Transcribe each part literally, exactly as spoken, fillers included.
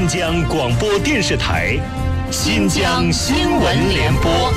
新疆广播电视台新疆新闻联播。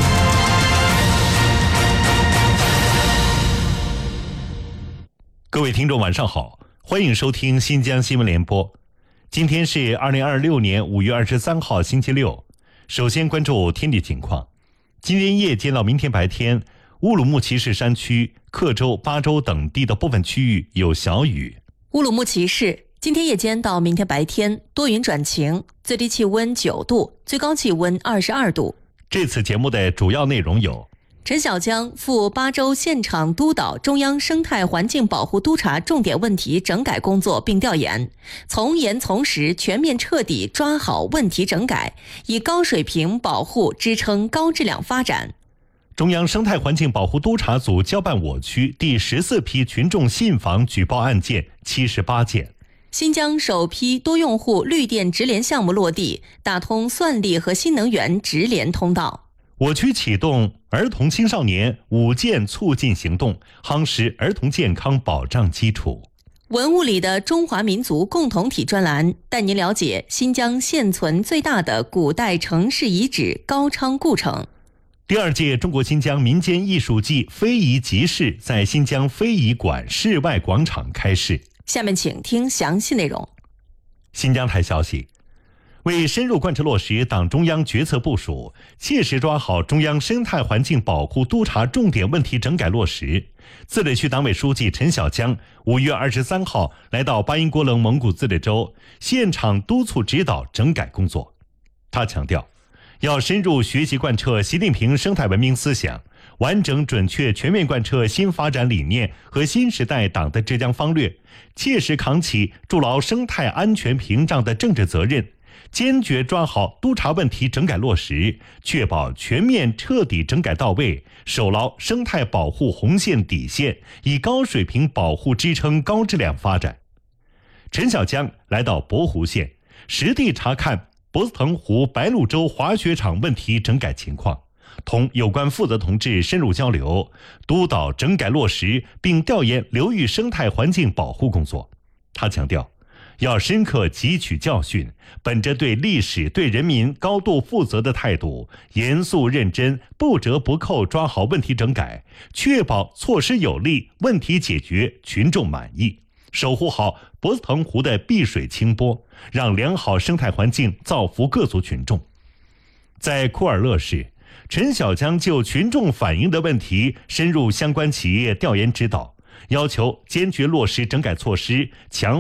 各位听众晚上好，欢迎收听新疆新闻联播。今天是二零二六年五月二十三号星期六。首先关注天气情况。今天夜间到明天白天，乌鲁木齐市山区、克州、巴州等地的部分区域有小雨。 乌鲁木齐市今天夜间到明天白天多云转晴，最低气温九度，最高气温二十二度。 这次节目的主要内容有： 陈小江赴巴州现场督导中央生态环境保护督察重点问题整改工作并调研，从严从实全面彻底抓好问题整改，以高水平保护支撑高质量发展。 中央生态环境保护督察组交办我区第十四批群众信访举报案件七十八件。 新疆首批多用户绿电直连项目落地，打通算力和新能源直连通道。 我区启动儿童青少年五健促进行动，夯实儿童健康保障基础。 文物里的中华民族共同体专栏带您了解新疆现存最大的古代城市遗址高昌故城。 第二届中国新疆民间艺术季非遗集市在新疆非遗馆室外广场开市。 下面请听详细内容。 新疆台消息，为深入贯彻落实党中央决策部署，切实抓好中央生态环境保护督察重点问题整改落实，自治区党委书记陈小江五月二十三号来到巴音郭楞蒙古自治州，现场督促指导整改工作。他强调，要深入学习贯彻习近平生态文明思想，完整准确全面贯彻新发展理念和新时代党的治疆方略，切实扛起筑牢生态安全屏障的政治责任，坚决抓好督察问题整改落实，确保全面彻底整改到位，守牢生态保护红线底线，以高水平保护支撑高质量发展。陈小江来到博湖县，实地查看博斯腾湖白鹭洲滑雪场问题整改情况，同有关负责同志深入交流，督导整改落实，并调研流域生态环境保护工作。他强调，要深刻汲取教训，本着对历史对人民高度负责的态度，严肃认真不折不扣抓好问题整改，确保措施有力，问题解决，群众满意，守护好博斯腾湖的碧水清波，让良好生态环境造福各族群众。在库尔勒市，陈小江就群众反映的问题深入相关企业调研指导，要求坚决落实整改措施，强